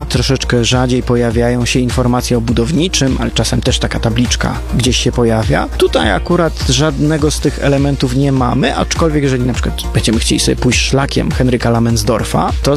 troszeczkę rzadziej pojawiają się informacje o budowniczym, ale czasem też taka tabliczka gdzieś się pojawia. Tutaj akurat żadnego z tych elementów nie mamy, aczkolwiek jeżeli na przykład będziemy chcieli sobie pójść szlakiem Henryka Lamensdorfa, to